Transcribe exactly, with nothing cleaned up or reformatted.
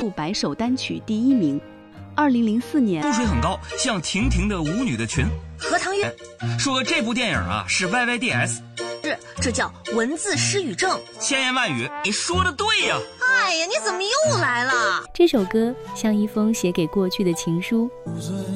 度白手单曲第一名。二零零四年， 度水很高，像婷婷的舞女的裙。 荷塘月说这部电影啊是 Y Y D S， 是这叫文字失语症。 千言万语，你说的对呀！ 哎呀，你怎么又来了？ 这首歌像一封写给过去的情书。